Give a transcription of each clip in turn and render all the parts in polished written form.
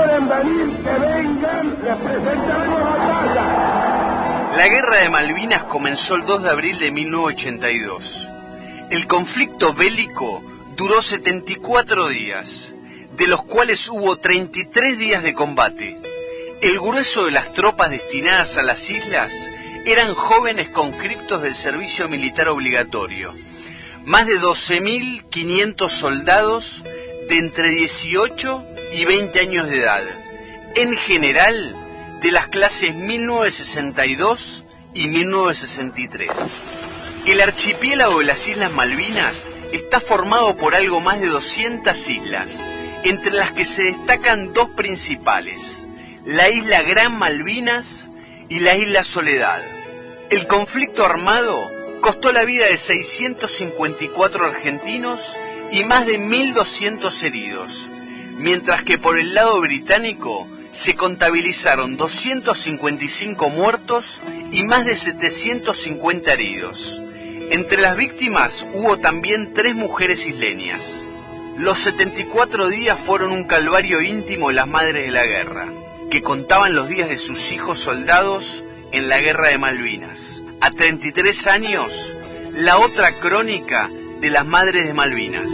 quieren venir, que vengan, les presentaremos batalla. La Guerra de Malvinas comenzó el 2 de abril de 1982. El conflicto bélico duró 74 días, de los cuales hubo 33 días de combate. El grueso de las tropas destinadas a las islas eran jóvenes conscriptos del servicio militar obligatorio. Más de 12.500 soldados de entre 18 y 20 años de edad, en general de las clases 1962 y 1963. El archipiélago de las Islas Malvinas está formado por algo más de 200 islas, entre las que se destacan dos principales, la isla Gran Malvinas y la isla Soledad. El conflicto armado costó la vida de 654 argentinos y más de 1.200 heridos, mientras que por el lado británico se contabilizaron 255 muertos y más de 750 heridos. Entre las víctimas hubo también 3 mujeres isleñas. Los 74 días fueron un calvario íntimo de las madres de la guerra, que contaban los días de sus hijos soldados en la Guerra de Malvinas. A 33 años, la otra crónica de las madres de Malvinas.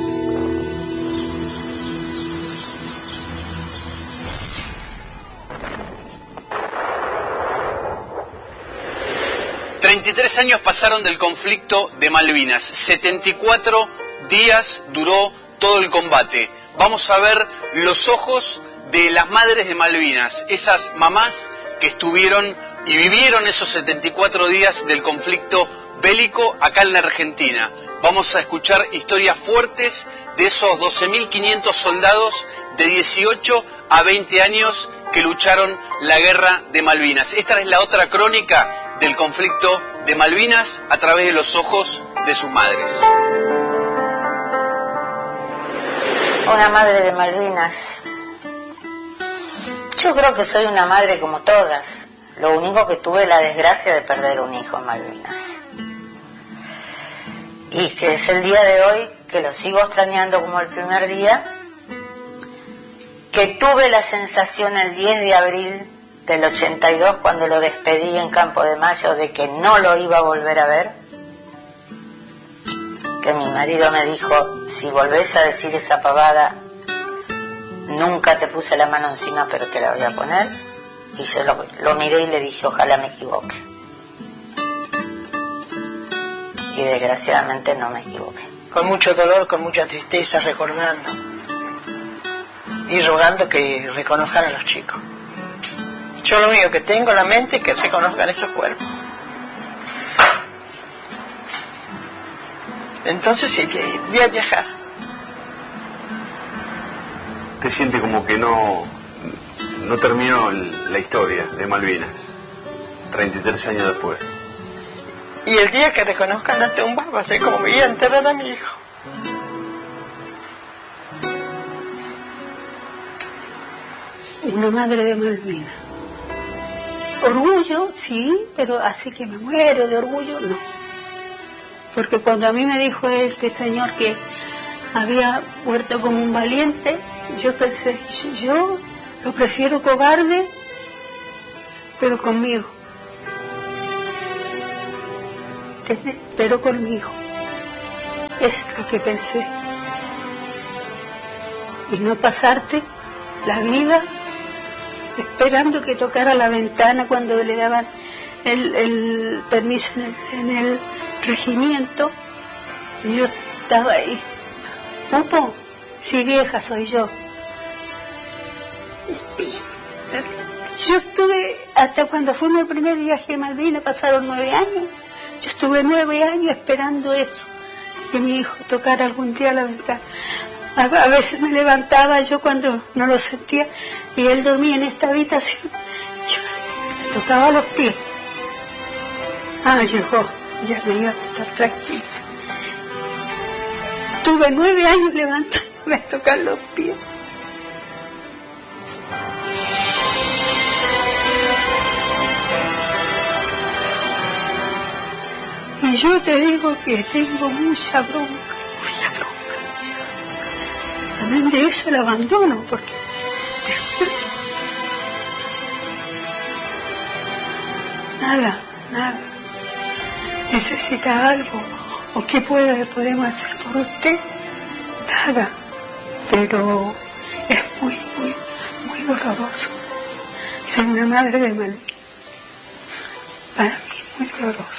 ...33 años pasaron del conflicto de Malvinas... ...74 días duró todo el combate... ...vamos a ver los ojos de las madres de Malvinas... ...esas mamás que estuvieron y vivieron esos 74 días del conflicto bélico acá en la Argentina. Vamos a escuchar historias fuertes de esos 12.500 soldados de 18 a 20 años que lucharon la Guerra de Malvinas. Esta es la otra crónica del conflicto de Malvinas a través de los ojos de sus madres. Una madre de Malvinas. Yo creo que soy una madre como todas. Lo único que tuve la desgracia de perder un hijo en Malvinas. Y que es el día de hoy, que lo sigo extrañando como el primer día, que tuve la sensación el 10 de abril del 82, cuando lo despedí en Campo de Mayo, de que no lo iba a volver a ver, que mi marido me dijo, si volvés a decir esa pavada, nunca te puse la mano encima, pero te la voy a poner. Y yo lo miré y le dije, ojalá me equivoque. Y desgraciadamente no me equivoqué. Con mucho dolor, con mucha tristeza, recordando y rogando que reconozcan a los chicos. Yo lo único que tengo en la mente es que reconozcan esos cuerpos. Entonces sí, voy a viajar. ¿Te siente como que no terminó la historia de Malvinas 33 años después? Y el día que reconozcan la tumba va a ser como voy a enterrar a mi hijo. Una madre de Malvinas. Orgullo, sí, pero así que me muero de orgullo, no. Porque cuando a mí me dijo este señor que había muerto como un valiente, yo pensé, yo lo prefiero cobarde, pero conmigo. ¿Entendés? Pero conmigo. Es lo que pensé. Y no pasarte la vida esperando que tocara la ventana cuando le daban el permiso en el regimiento. Y yo estaba ahí. Pupo, si vieja soy yo. Yo estuve, hasta cuando fuimos el primer viaje a Malvinas, pasaron 9 años. Yo estuve 9 años esperando eso, que mi hijo tocara algún día la ventana. A veces me levantaba yo cuando no lo sentía y él dormía en esta habitación. Yo le tocaba los pies. Llegó, ya me iba a estar tranquila. Tuve 9 años levantándome a tocar los pies. Y yo te digo que tengo mucha bronca. También de eso el abandono, porque después nada. ¿Necesita algo? ¿O qué podemos hacer por usted? Nada. Pero es muy doloroso ser una madre de Malvina. Para mí es muy doloroso.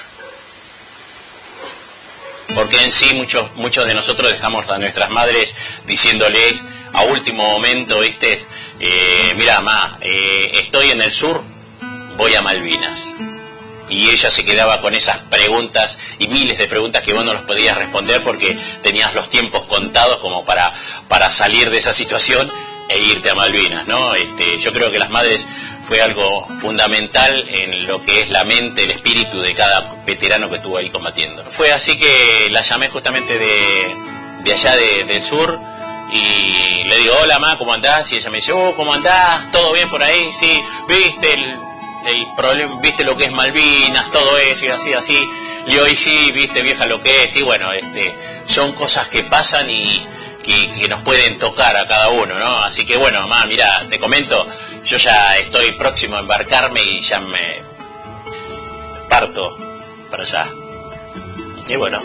Porque en sí muchos de nosotros dejamos a nuestras madres diciéndoles a último momento, mira, mamá, estoy en el sur, voy a Malvinas. Y ella se quedaba con esas preguntas y miles de preguntas que vos no los podías responder porque tenías los tiempos contados como para salir de esa situación e irte a Malvinas, ¿no? Yo creo que las madres fue algo fundamental en lo que es la mente, el espíritu de cada veterano que estuvo ahí combatiendo. Fue así que la llamé justamente de allá del sur y le digo, hola, ma, ¿cómo andás? Y ella me dice, ¿cómo andás? ¿Todo bien por ahí? Sí, ¿viste el problema? ¿Viste lo que es Malvinas? Todo eso y así. Le digo, y sí, ¿viste, vieja, lo que es? Y bueno, son cosas que pasan y que nos pueden tocar a cada uno, ¿no? Así que bueno, mamá, mira, te comento, yo ya estoy próximo a embarcarme y ya me parto para allá. Y bueno,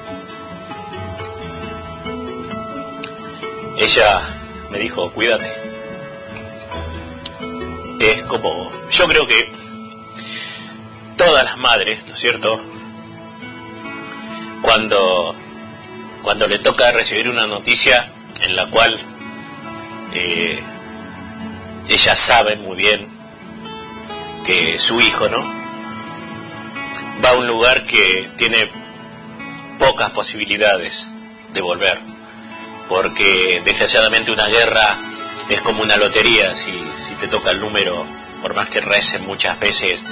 ella me dijo, cuídate. Es como, yo creo que todas las madres, ¿no es cierto?, cuando le toca recibir una noticia en la cual ellas saben muy bien que su hijo, ¿no?, va a un lugar que tiene pocas posibilidades de volver, porque desgraciadamente una guerra es como una lotería. Si te toca el número, por más que recen muchas veces,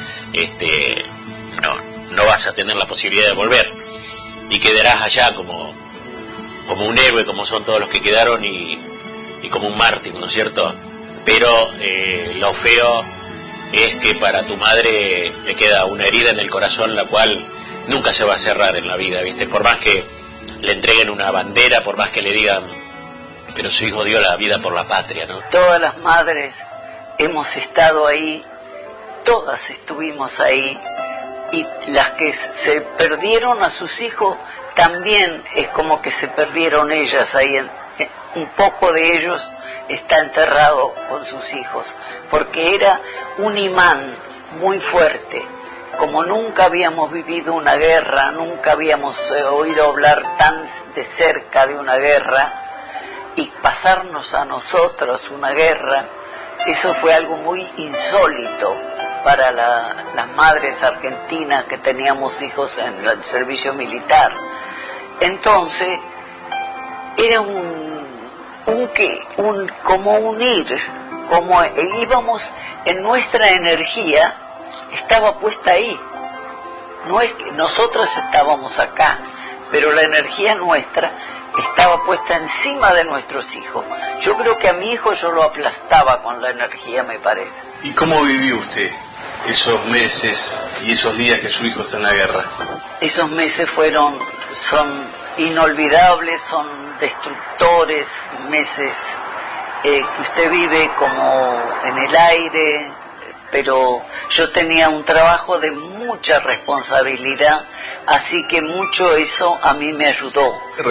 no vas a tener la posibilidad de volver y quedarás allá como un héroe, como son todos los que quedaron, y como un mártir, ¿no es cierto? Pero lo feo es que para tu madre le queda una herida en el corazón, la cual nunca se va a cerrar en la vida, ¿viste? Por más que le entreguen una bandera, por más que le digan, pero su hijo dio la vida por la patria, ¿no? Todas las madres hemos estado ahí, todas estuvimos ahí, y las que se perdieron a sus hijos también es como que se perdieron ellas ahí. Un poco de ellos está enterrado con sus hijos, porque era un imán muy fuerte. Como nunca habíamos vivido una guerra, nunca habíamos oído hablar tan de cerca de una guerra, y pasarnos a nosotros una guerra, eso fue algo muy insólito para las madres argentinas que teníamos hijos en el servicio militar. Entonces era como unir, como íbamos en nuestra energía, estaba puesta ahí. No es que nosotros estábamos acá, pero la energía nuestra estaba puesta encima de nuestros hijos. Yo creo que a mi hijo yo lo aplastaba con la energía, me parece. ¿Y cómo vivió usted esos meses y esos días que su hijo está en la guerra? Esos meses son inolvidables, son destructores, meses que usted vive como en el aire, pero yo tenía un trabajo de mucha responsabilidad, así que mucho eso a mí me ayudó.